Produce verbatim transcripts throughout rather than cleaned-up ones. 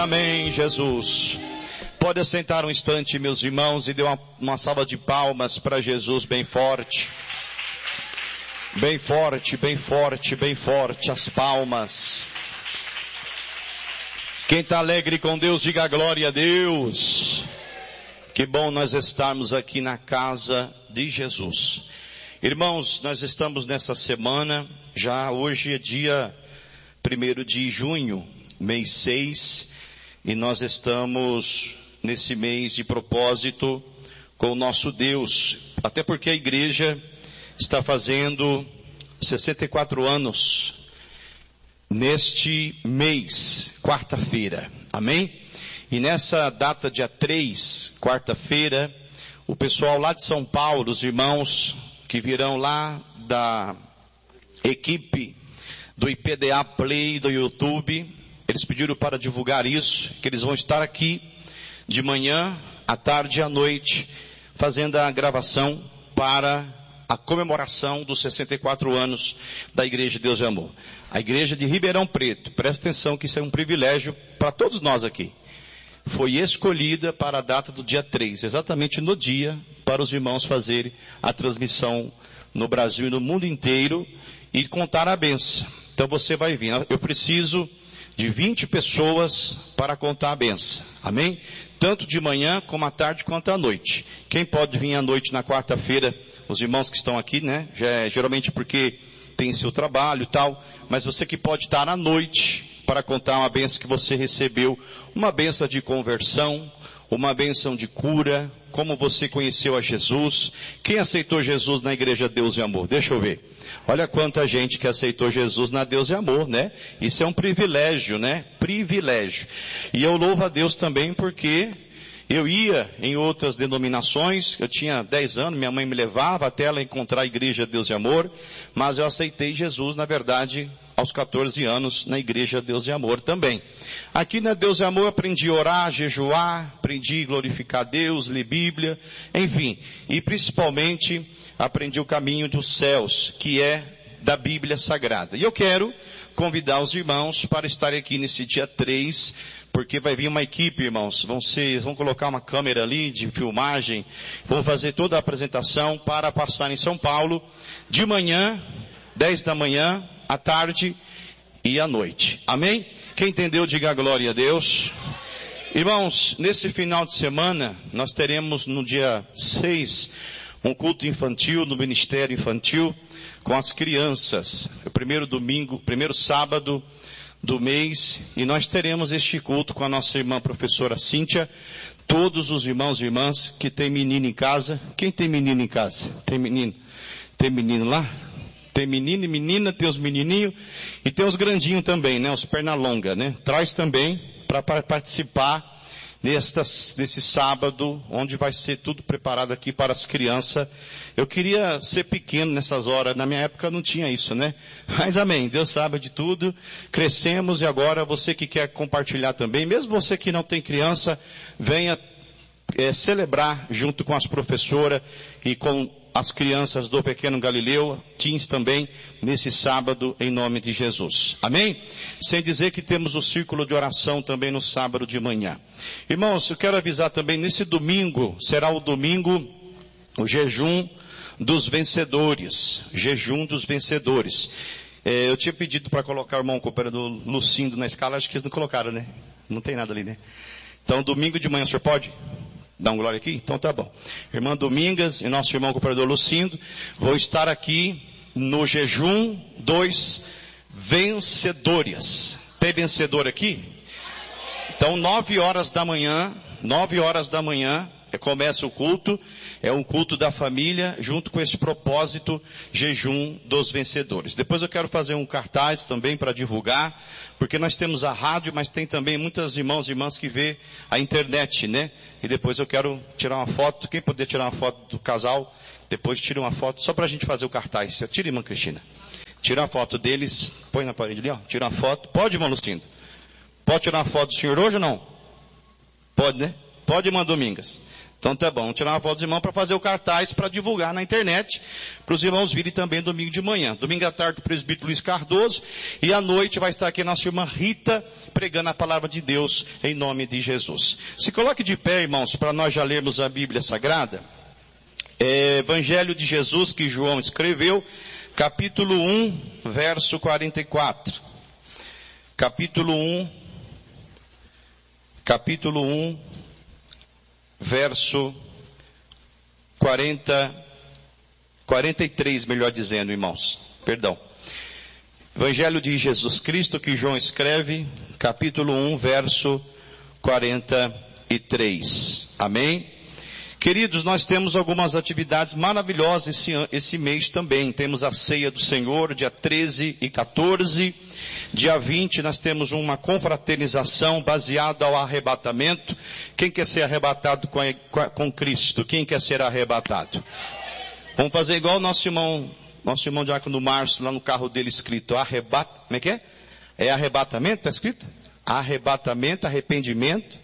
Amém, Jesus. Pode assentar um instante, meus irmãos, e dê uma, uma salva de palmas para Jesus bem forte. Bem forte, bem forte, bem forte, as palmas. Quem está alegre com Deus, diga glória a Deus. Que bom nós estarmos aqui na casa de Jesus. Irmãos, nós estamos nessa semana, já hoje é dia primeiro de junho, mês seis, e nós estamos nesse mês de propósito com o nosso Deus, até porque a igreja está fazendo sessenta e quatro anos neste mês, quarta-feira, amém? E nessa data, dia três, quarta-feira, o pessoal lá de São Paulo, os irmãos que virão lá da equipe do I P D A Play do YouTube, eles pediram para divulgar isso, que eles vão estar aqui de manhã, à tarde e à noite, fazendo a gravação para a comemoração dos sessenta e quatro anos da Igreja de Deus e Amor. A Igreja de Ribeirão Preto, presta atenção que isso é um privilégio para todos nós aqui. Foi escolhida para a data do dia três, exatamente no dia, para os irmãos fazerem a transmissão no Brasil e no mundo inteiro e contar a bênção. Então você vai vir. Eu preciso de vinte pessoas para contar a bênção. Amém? Tanto de manhã, como à tarde, quanto à noite. Quem pode vir à noite na quarta-feira? Os irmãos que estão aqui, né? Já é, geralmente porque tem seu trabalho e tal. Mas você que pode estar à noite para contar uma bênção que você recebeu. Uma bênção de conversão, uma bênção de cura, como você conheceu a Jesus. Quem aceitou Jesus na Igreja Deus e Amor? Deixa eu ver. Olha quanta gente que aceitou Jesus na Deus e Amor, né? Isso é um privilégio, né? Privilégio. E eu louvo a Deus também porque eu ia em outras denominações, eu tinha dez anos, minha mãe me levava até ela encontrar a Igreja Deus e Amor, mas eu aceitei Jesus, na verdade, aos catorze anos, na Igreja Deus e Amor também. Aqui na Deus e Amor eu aprendi a orar, jejuar, aprendi a glorificar Deus, ler Bíblia, enfim, e principalmente aprendi o caminho dos céus, que é da Bíblia Sagrada. E eu quero convidar os irmãos para estarem aqui nesse dia três, porque vai vir uma equipe, irmãos, vão ser, vão colocar uma câmera ali de filmagem, vão fazer toda a apresentação para passar em São Paulo, de manhã, dez da manhã, à tarde e à noite. Amém? Quem entendeu, diga glória a Deus. Irmãos, nesse final de semana, nós teremos no dia seis, um culto infantil no Ministério Infantil, com as crianças. O primeiro domingo, primeiro sábado do mês, e nós teremos este culto com a nossa irmã professora Cíntia, todos os irmãos e irmãs que tem menino em casa. Quem tem menino em casa? Tem menino? Tem menino lá? Tem menino e menina, tem os menininhos, e tem os grandinhos também, né? Os perna longa, né? Traz também para participar Nestas, nesse sábado, onde vai ser tudo preparado aqui para as crianças. Eu queria ser pequeno nessas horas, na minha época não tinha isso, né? Mas amém, Deus sabe de tudo, crescemos e agora você que quer compartilhar também, mesmo você que não tem criança, venha é, celebrar junto com as professoras e com as crianças do Pequeno Galileu, teens também, nesse sábado, em nome de Jesus. Amém? Sem dizer que temos o círculo de oração também no sábado de manhã. Irmãos, eu quero avisar também, nesse domingo, será o domingo, o jejum dos vencedores. Jejum dos vencedores. É, eu tinha pedido para colocar o irmão cooperador Lucindo na escala, acho que eles não colocaram, né? Não tem nada ali, né? Então, domingo de manhã, o senhor pode? Dá um glória aqui? Então tá bom. Irmã Domingas e nosso irmão cooperador Lucindo vou estar aqui no jejum dos vencedores. Tem vencedor aqui? Então nove horas da manhã, nove horas da manhã, começa o culto, é um culto da família, junto com esse propósito, jejum dos vencedores. Depois eu quero fazer um cartaz também para divulgar, porque nós temos a rádio, mas tem também muitos irmãos e irmãs que vê a internet, né? E depois eu quero tirar uma foto, quem puder tirar uma foto do casal, depois tira uma foto, só para a gente fazer o cartaz. Tira, irmã Cristina. Tira uma foto deles, põe na parede ali, ó, tira uma foto. Pode, irmão Lucindo? Pode tirar uma foto do senhor hoje ou não? Pode, né? Pode, irmã Domingas. Então tá bom, vamos tirar uma foto dos irmãos para fazer o cartaz para divulgar na internet, para os irmãos virem também domingo de manhã. Domingo à tarde o presbítero Luiz Cardoso e à noite vai estar aqui a nossa irmã Rita pregando a palavra de Deus em nome de Jesus. Se coloque de pé, irmãos, para nós já lermos a Bíblia Sagrada. É, Evangelho de Jesus que João escreveu, capítulo um, verso quarenta e quatro. Capítulo um, capítulo um, verso quarenta, quarenta e três, melhor dizendo, irmãos. Perdão. Evangelho de Jesus Cristo que João escreve, capítulo um, verso quarenta e três. Amém? Queridos, nós temos algumas atividades maravilhosas esse, esse mês também. Temos a Ceia do Senhor, dia treze e quatorze. Dia vinte nós temos uma confraternização baseada ao arrebatamento. Quem quer ser arrebatado com, com Cristo? Quem quer ser arrebatado? Vamos fazer igual o nosso irmão, nosso irmão Diácono Márcio, lá no carro dele escrito, arrebata, como é que é? É arrebatamento, está escrito? Arrebatamento, arrependimento.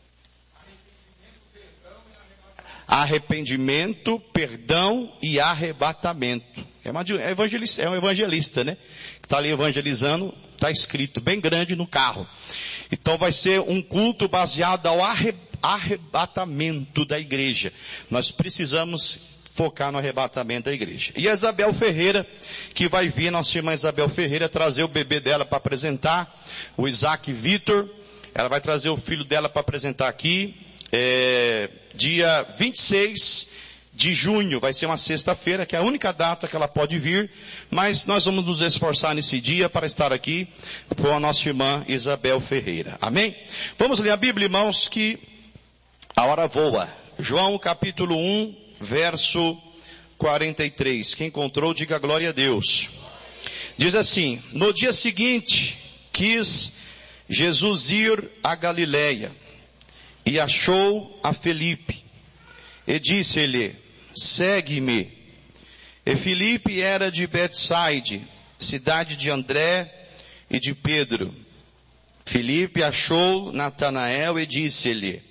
Arrependimento, perdão e arrebatamento. É, uma, é, evangelista, é um evangelista, né? Que está ali evangelizando, está escrito bem grande no carro. Então vai ser um culto baseado ao arre, arrebatamento da igreja. Nós precisamos focar no arrebatamento da igreja. E a Isabel Ferreira, que vai vir, nossa irmã Isabel Ferreira, trazer o bebê dela para apresentar, o Isaac Vitor. Ela vai trazer o filho dela para apresentar aqui. É, dia vinte e seis de junho, vai ser uma sexta-feira, que é a única data que ela pode vir, mas nós vamos nos esforçar nesse dia para estar aqui com a nossa irmã Isabel Ferreira. Amém? Vamos ler a Bíblia, irmãos, que a hora voa. João capítulo um, verso quarenta e três. Quem encontrou, diga glória a Deus. Diz assim: no dia seguinte, quis Jesus ir a Galileia. E achou a Felipe, e disse-lhe, segue-me. E Felipe era de Betsaide, cidade de André e de Pedro. Felipe achou Natanael e disse-lhe,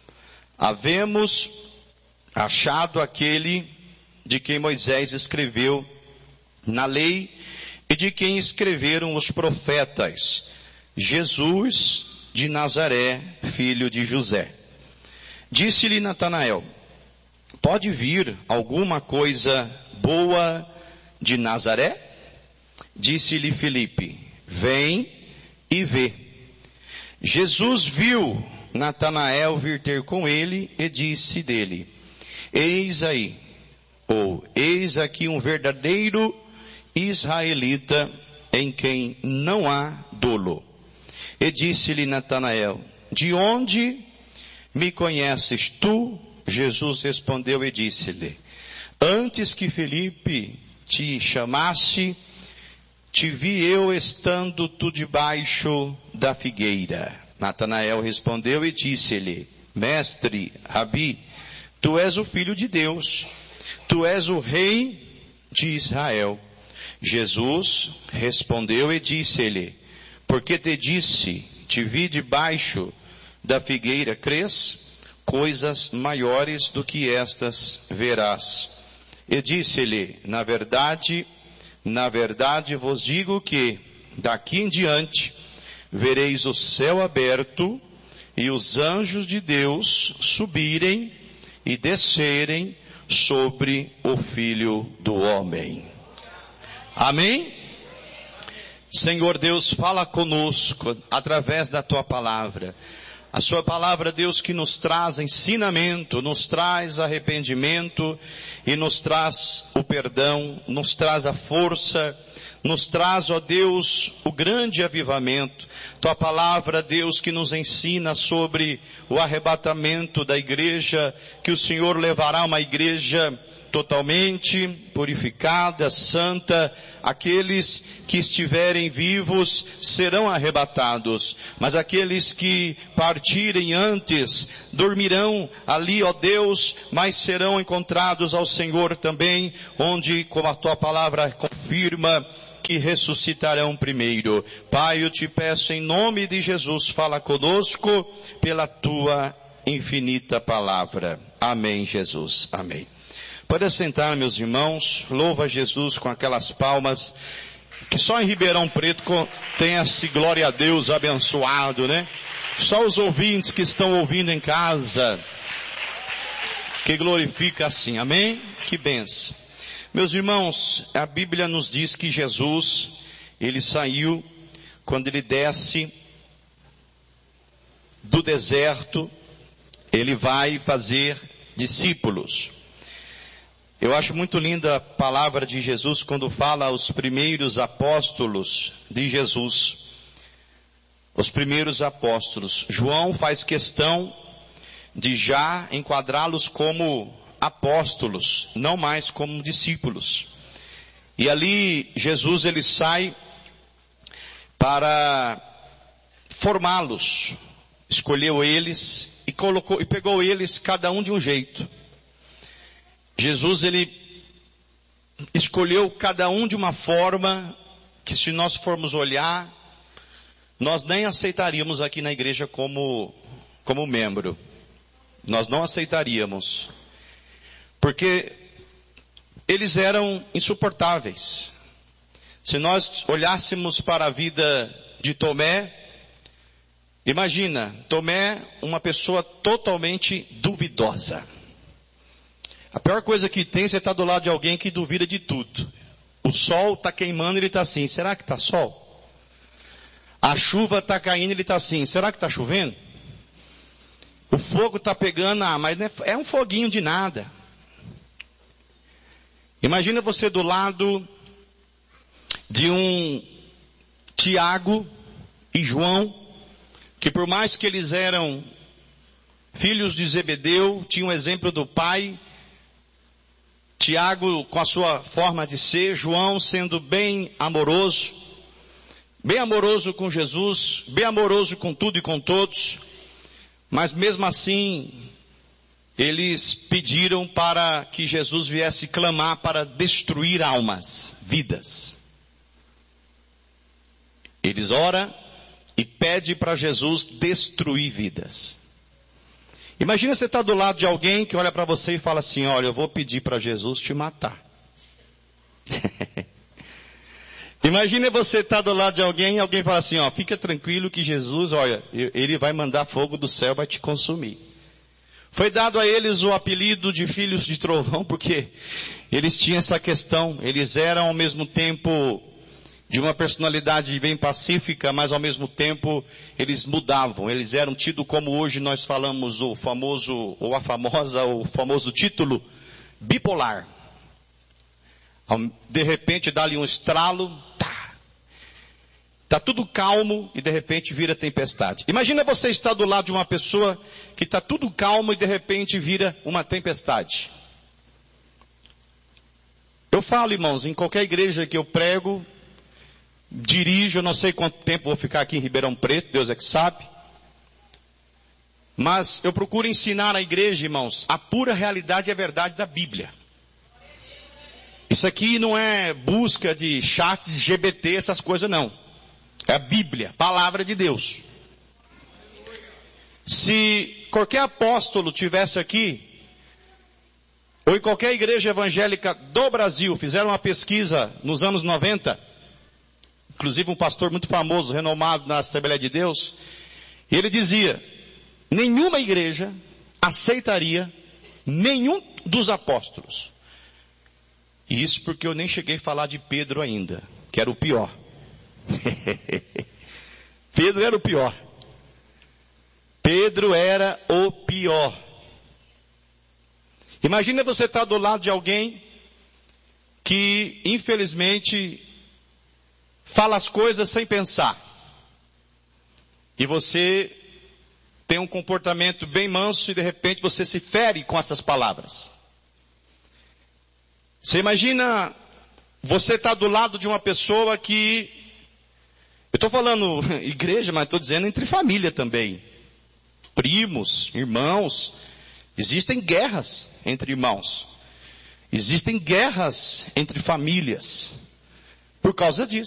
havemos achado aquele de quem Moisés escreveu na lei e de quem escreveram os profetas, Jesus de Nazaré, filho de José. Disse-lhe Natanael, pode vir alguma coisa boa de Nazaré? Disse-lhe Felipe, vem e vê. Jesus viu Natanael vir ter com ele e disse dele, eis aí, ou eis aqui um verdadeiro israelita em quem não há dolo. E disse-lhe Natanael, de onde me conheces tu? Jesus respondeu e disse-lhe, antes que Felipe te chamasse, te vi eu estando tu debaixo da figueira. Natanael respondeu e disse-lhe, mestre, Rabi, tu és o filho de Deus, tu és o rei de Israel. Jesus respondeu e disse-lhe, porque te disse, te vi debaixo da figueira, crês? Coisas maiores do que estas verás. E disse-lhe, na verdade, na verdade vos digo que, daqui em diante, vereis o céu aberto e os anjos de Deus subirem e descerem sobre o Filho do Homem. Amém? Senhor Deus, fala conosco através da Tua palavra. A Sua palavra, Deus, que nos traz ensinamento, nos traz arrependimento e nos traz o perdão, nos traz a força, nos traz, ó Deus, o grande avivamento. Tua palavra, Deus, que nos ensina sobre o arrebatamento da igreja, que o Senhor levará uma igreja totalmente purificada, santa. Aqueles que estiverem vivos serão arrebatados, mas aqueles que partirem antes dormirão ali, ó Deus, mas serão encontrados ao Senhor também, onde, como a Tua palavra confirma, que ressuscitarão primeiro. Pai, eu te peço em nome de Jesus, fala conosco pela Tua infinita palavra. Amém, Jesus. Amém. Pode assentar, meus irmãos. Louva Jesus com aquelas palmas que só em Ribeirão Preto tem esse glória a Deus abençoado, né? Só os ouvintes que estão ouvindo em casa que glorifica assim. Amém? Que benção. Meus irmãos, a Bíblia nos diz que Jesus, ele saiu quando ele desce do deserto, ele vai fazer discípulos. Eu acho muito linda a palavra de Jesus quando fala aos primeiros apóstolos de Jesus. Os primeiros apóstolos. João faz questão de já enquadrá-los como apóstolos, não mais como discípulos. E ali Jesus ele sai para formá-los. Escolheu eles e colocou e pegou eles cada um de um jeito. Jesus ele escolheu cada um de uma forma que, se nós formos olhar, nós nem aceitaríamos aqui na igreja como como membro. Nós não aceitaríamos. Porque eles eram insuportáveis. Se nós olhássemos para a vida de Tomé, imagina, Tomé, uma pessoa totalmente duvidosa. A pior coisa que tem, você está do lado de alguém que duvida de tudo. O sol está queimando, ele está assim, será que está sol? A chuva está caindo, ele está assim, será que está chovendo? O fogo está pegando, ah, mas é um foguinho de nada. Imagina você do lado de um Tiago e João, que por mais que eles eram filhos de Zebedeu, tinham o exemplo do pai. Tiago com a sua forma de ser, João sendo bem amoroso, bem amoroso com Jesus, bem amoroso com tudo e com todos, mas mesmo assim, eles pediram para que Jesus viesse clamar para destruir almas, vidas. Eles oram e pedem para Jesus destruir vidas. Imagina você estar do lado de alguém que olha para você e fala assim, olha, eu vou pedir para Jesus te matar. Imagina você estar do lado de alguém e alguém fala assim, ó, fica tranquilo que Jesus, olha, ele vai mandar fogo do céu, vai te consumir. Foi dado a eles o apelido de filhos de trovão, porque eles tinham essa questão, eles eram ao mesmo tempo de uma personalidade bem pacífica, mas ao mesmo tempo eles mudavam, eles eram tidos como hoje nós falamos o famoso, ou a famosa, o famoso título, bipolar. De repente dá-lhe um estralo, tá, tá tudo calmo e de repente vira tempestade. Imagina você estar do lado de uma pessoa que está tudo calmo e de repente vira uma tempestade. Eu falo, irmãos, em qualquer igreja que eu prego, dirijo, eu não sei quanto tempo vou ficar aqui em Ribeirão Preto, Deus é que sabe. Mas eu procuro ensinar à igreja, irmãos, a pura realidade e a verdade da Bíblia. Isso aqui não é busca de chats G B T, essas coisas não. É a Bíblia, palavra de Deus. Se qualquer apóstolo tivesse aqui, ou em qualquer igreja evangélica do Brasil, fizeram uma pesquisa nos anos noventa, inclusive um pastor muito famoso, renomado na Assembleia de Deus, e ele dizia, nenhuma igreja aceitaria nenhum dos apóstolos. E isso porque eu nem cheguei a falar de Pedro ainda, que era o pior. Pedro era o pior. Pedro era o pior. Imagina você estar do lado de alguém que, infelizmente, fala as coisas sem pensar. E você tem um comportamento bem manso e de repente você se fere com essas palavras. Você imagina você estar do lado de uma pessoa que, eu estou falando igreja, mas estou dizendo entre família também. Primos, irmãos, existem guerras entre irmãos. Existem guerras entre famílias. Por causa disso.